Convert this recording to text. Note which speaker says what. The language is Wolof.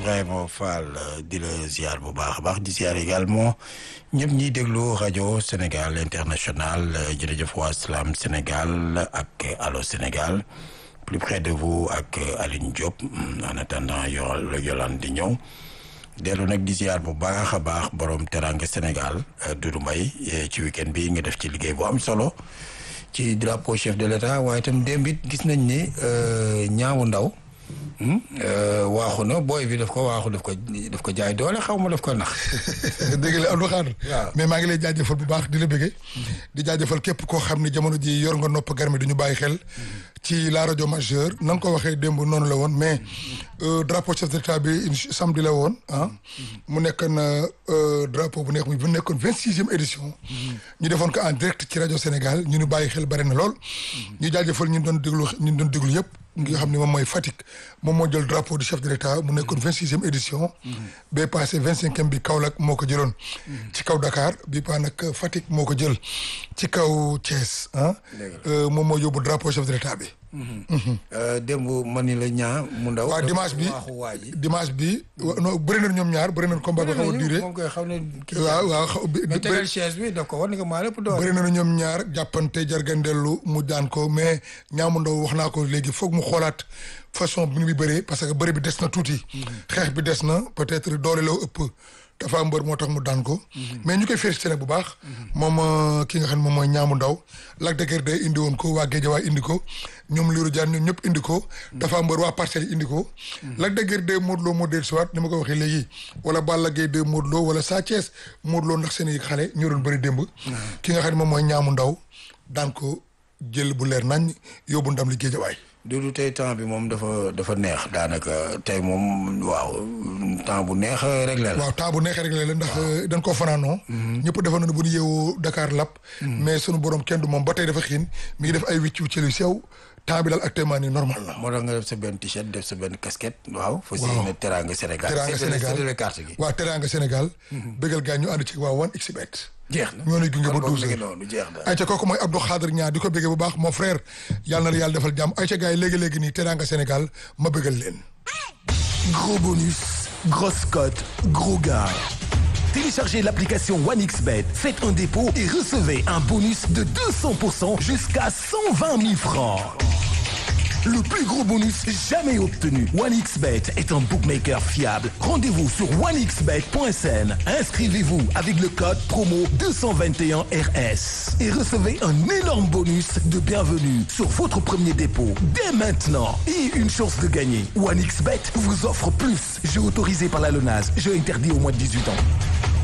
Speaker 1: Ibrahima Fall di la ziar bu baax a baax di ziar également ñëpp ñiy déglu rajo Sénégal international jërëjëf waa Salam Sénégal ak Allô Sénégal plus près de vous ak Aline Diop en attendant Yolande di ñëw dellu nag di ziar bu baax a baax borom Teranga Sénégal Doudou Mbaye ci week-end bi nga def ci liggéey bu am solo ci drapeau chef de l'État waaye itam démb it gis nañ ni ñaawu ndaw waaxu na booy bi daf ko waaxu daf ko jaay doole xaw ma daf ko nax.
Speaker 2: dégg la Abdou Khadre.
Speaker 1: waaw
Speaker 2: mais maa ngi lay jaajëfal bu baax di la bëggee. di jaajëfal képp koo xam ne jamono ji yor nga nopp garmi du ñu bàyyi xel. ci la rajo majeure na nga ko waxee démb noonu la woon mais drapeau chef d'état bi samedi la woon ah. mu nekkoon drapeau bu neex bu nekkoon 26e édition. ñu defoon ko en direct ci rajo Sénégal ñu bàyyi xel bari na lool. ñu jaajëfal ñu doon déglu yëpp. nga xam ne moom mooy Fatick moom moo jël drapeau du chef de l'État mu nekkoon 26e édition. ba passé 25e bi Kaolack moo ko jëloon. ci kaw Dakar bi pa nag Fatick moo ko jël ci kaw Thiès ah. moom moo yóbbu drapeau chef de l'État bi.
Speaker 1: démb man ni la ñaa mu ndaw.
Speaker 2: waaw dimanche bi non bëri na ñoom ñaar bëri nañ combat bi xaw a duré.
Speaker 1: moom koy xam ne
Speaker 2: waaw
Speaker 1: mais tegal chaise bi daf ko war ni ko maa lépp doole.
Speaker 2: bëri na ñoom ñaar jàppante jargandellu mu daan ko mais ñaa mu ndaw wax naa ko léegi foog mu xoolaat façon bi muy bëree parce que bëri bi des na tuuti. xeex bi des na peut-être doole la ëpp. dafa mbër moo tax mu daan ko. mais ñu koy félicité nag bu baax. moom ki nga xam ne moom mooy ñaamu ndaw. Lac de Guiers 2 indi woon ko waa Guédiawaye indi ko ñoom Lirou Diane ñoom ñëpp indi ko. dafa mbër waa Parcelles indi ko. Lac de Guiers 2 Modou Lo moo dellusiwaat ni ma ko waxee léegi. wala Balla Gaye 2 Modou Lo wala Sa Thiès Modou Lo ndax seen i xale ñoo doon bëri démb. ki nga xam ne moom mooy ñaamu ndaw daan ko jël bu leer nañ yóbbu ndam li Guédiawaye.
Speaker 1: Doudou tey temps bi moom dafa neex daanaka tey moom waaw temps bu neex réglé la.
Speaker 2: waaw temps bu neex réglé la ndax dañ koo fanaanoo. ñëpp defoon na bu ñu yeewoo Dakar lapp. mais sunu borom kenn du moom ba tey dafa xiin mi ngi def ay wicc yu sew temps bi daal actuellement nii normal la.
Speaker 1: moo tax nga def sa benn t-shirt def sa benn casquette. waaw fas yéene Teranga Sénégal.
Speaker 2: Teranga Sénégal
Speaker 1: c'est carte gi.
Speaker 2: waaw Teranga Sénégal. bëggal gaa ñu ànd ci waa 1xBet.
Speaker 1: jeex na
Speaker 2: ñoo lay gunge ba 12h.
Speaker 1: jeex na.
Speaker 2: ayca kooku mooy Abdou Khadre ñaa di ko bëggee bu baax mon frère yàlla na la yàlla defal jàmm ayca gars yi léegi-léegi nii Teranga Sénégal ma bëggal leen.
Speaker 3: Gros bonus, grosse cote, gros gars. Téléchargez l'application 1xBet, faites un dépôt et recevez un bonus de 200% jusqu'à 120 000 francs. Le plus gros bonus jamais obtenu. 1xBet est un bookmaker fiable. Rendez-vous sur 1xBet.sn. Inscrivez-vous avec le code promo 221RS et recevez un énorme bonus de bienvenue sur votre premier dépôt dès maintenant et une chance de gagner. 1xBet vous offre plus. Jeu autorisé par la LONASE. Jeu interdit au moins de 18 ans.